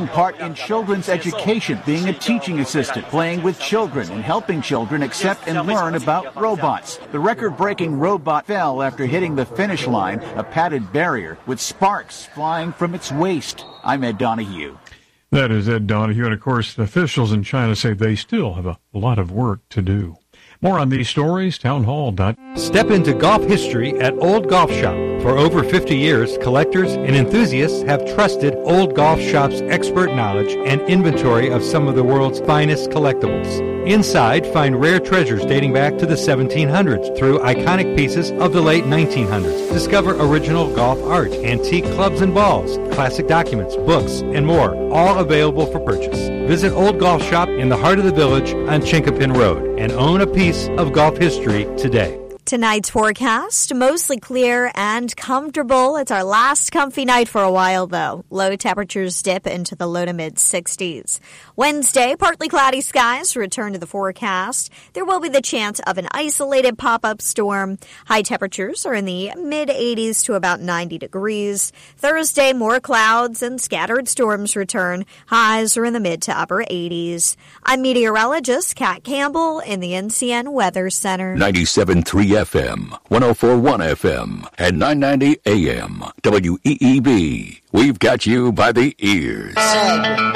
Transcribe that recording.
taking part in children's education, being a teaching assistant, playing with children, and helping children accept and learn about robots. The record-breaking robot fell after hitting the finish line, a padded barrier, with sparks flying from its waist. I'm Ed Donahue. That is Ed Donahue, and of course, officials in China say they still have a lot of work to do. More on these stories, townhall.com. Step into golf history at Old Golf Shop. For over 50 years, collectors and enthusiasts have trusted Old Golf Shop's expert knowledge and inventory of some of the world's finest collectibles. Inside, find rare treasures dating back to the 1700s through iconic pieces of the late 1900s. Discover original golf art, antique clubs and balls, classic documents, books, and more, all available for purchase. Visit Old Golf Shop in the heart of the village on Chinkapin Road and own a piece of golf history today. Tonight's forecast, mostly clear and comfortable. It's our last comfy night for a while, though. Low temperatures dip into the low to mid-60s. Wednesday, partly cloudy skies return to the forecast. There will be the chance of an isolated pop-up storm. High temperatures are in the mid-80s to about 90 degrees. Thursday, more clouds and scattered storms return. Highs are in the mid to upper 80s. I'm meteorologist Kat Campbell in the NCN Weather Center. 97.3 FM, 104.1 FM, and 990 AM. WEEB. We've got you by the ears.